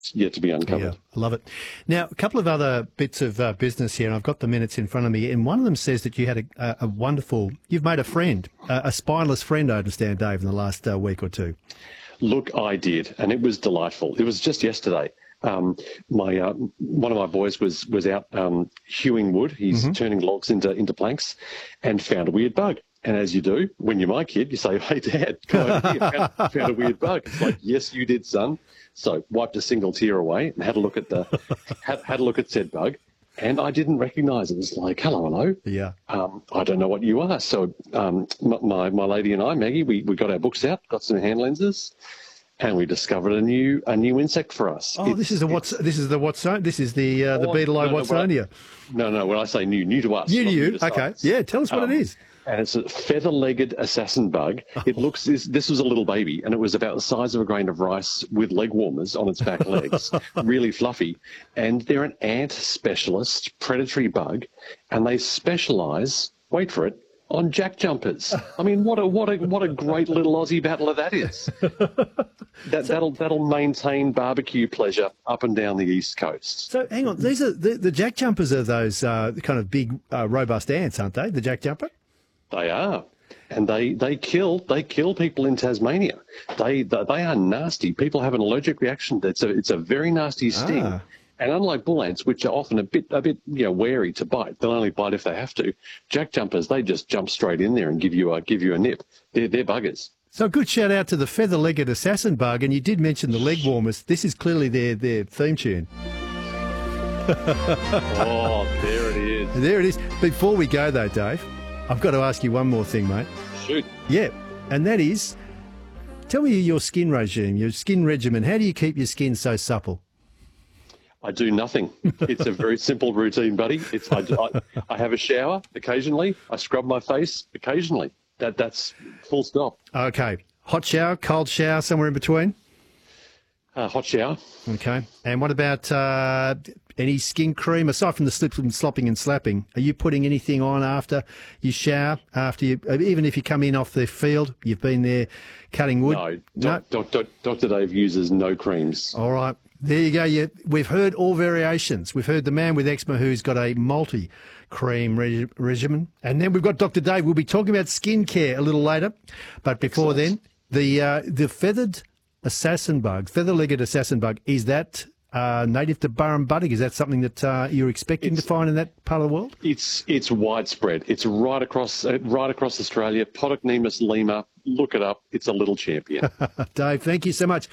yet to be uncovered. Yeah, I love it. Now, a couple of other bits of business here, and I've got the minutes in front of me, and one of them says that you had a wonderful, you've made a friend, a spineless friend, I understand, Dave, in the last week or two. Look, I did, and it was delightful. It was just yesterday. One of my boys was out hewing wood. He's turning logs into planks, and found a weird bug. And as you do, when you're my kid, you say, "Hey, Dad, come over here, found a weird bug." It's like, "Yes, you did, son." So wiped a single tear away and had a look at had a look at said bug, and I didn't recognise it. It's like, hello. Yeah. I don't know what you are. So my lady and I, Maggie, we got our books out, got some hand lenses, and we discovered a new insect for us. Oh, this is the Beetle-eye Watsonia. No. When I say new to us, new to you. Okay. Yeah. Tell us what it is. And it's a feather-legged assassin bug. It looks, this was a little baby, and it was about the size of a grain of rice with leg warmers on its back legs, really fluffy. And they're an ant specialist predatory bug, and they specialise, wait for it, on jack jumpers. I mean, what a great little Aussie battler that is. That'll maintain barbecue pleasure up and down the East Coast. So hang on, these are the jack jumpers are those kind of big, robust ants, aren't they? The jack jumper. They are, and they kill people in Tasmania. They are nasty. People have an allergic reaction. It's a very nasty sting. And unlike bull ants, which are often a bit wary to bite, they'll only bite if they have to. Jack jumpers, they just jump straight in there and give you a nip. They're buggers. So a good shout out to the feather-legged assassin bug, and you did mention the leg warmers. This is clearly their theme tune. Oh, there it is. There it is. Before we go though, Dave, I've got to ask you one more thing, mate. Shoot. Yeah, and that is, tell me your skin regime, your skin regimen. How do you keep your skin so supple? I do nothing. It's a very simple routine, buddy. I have a shower occasionally. I scrub my face occasionally. That's full stop. Okay. Hot shower, cold shower, somewhere in between? Hot shower. Okay. And what about any skin cream? Aside from the slopping and slapping, are you putting anything on after you shower, even if you come in off the field, you've been there cutting wood? No. Dr. Dave uses no creams. All right. There you go. We've heard all variations. We've heard the man with eczema who's got a multi-cream regimen. And then we've got Dr. Dave. We'll be talking about skincare a little later. But before then, the feathered assassin bug, feather-legged assassin bug, is that native to Burrumbuttock? Is that something that you're expecting to find in that part of the world? It's widespread. It's right across Australia. Podocnemus lemur. Look it up. It's a little champion. Dave, thank you so much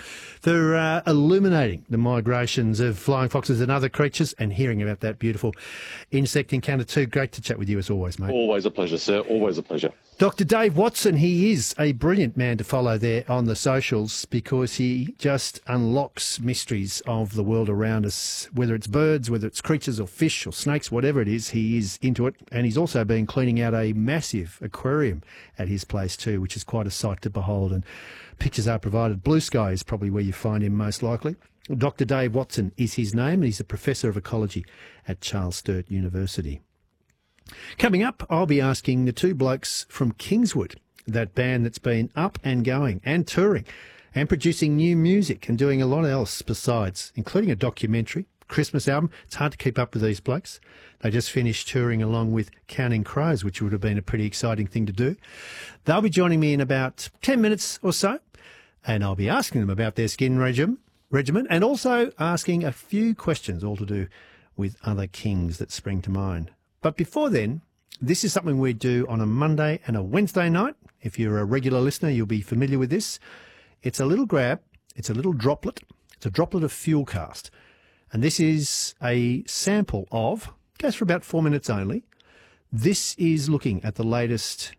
for illuminating the migrations of flying foxes and other creatures and hearing about that beautiful insect encounter too. Great to chat with you as always, mate. Always a pleasure, sir. Always a pleasure. Dr. Dave Watson, he is a brilliant man to follow there on the socials because he just unlocks mysteries of the world around us, whether it's birds, whether it's creatures or fish or snakes, whatever it is, he is into it. And he's also been cleaning out a massive aquarium at his place too, which is quite a sight to behold. And pictures are provided. Blue Sky is probably where you find him most likely. Dr. Dave Watson is his name, and he's a professor of ecology at Charles Sturt University. Coming up, I'll be asking the two blokes from Kingswood, that band that's been up and going and touring and producing new music and doing a lot else besides, including a documentary, Christmas album. It's hard to keep up with these blokes. They just finished touring along with Counting Crows, which would have been a pretty exciting thing to do. They'll be joining me in about 10 minutes or so, and I'll be asking them about their skin regimen and also asking a few questions all to do with other kings that spring to mind. But before then, this is something we do on a Monday and a Wednesday night. If you're a regular listener, you'll be familiar with this. It's a little grab. It's a little droplet. It's a droplet of Fuelcast. And this is a sample of, goes for about 4 minutes only. This is looking at the latest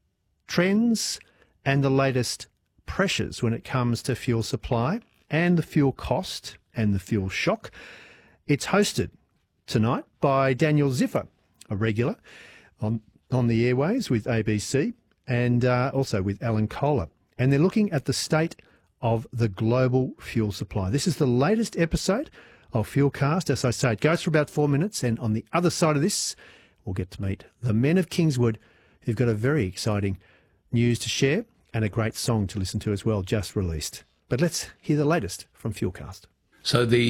trends and the latest pressures when it comes to fuel supply and the fuel cost and the fuel shock. It's hosted tonight by Daniel Ziffer, a regular on the airways with ABC and also with Alan Kohler. And they're looking at the state of the global fuel supply. This is the latest episode of Fuelcast. As I say, it goes for about 4 minutes. And on the other side of this, we'll get to meet the men of Kingswood, who've got a very exciting news to share and a great song to listen to as well, just released. But let's hear the latest from Fuelcast. So the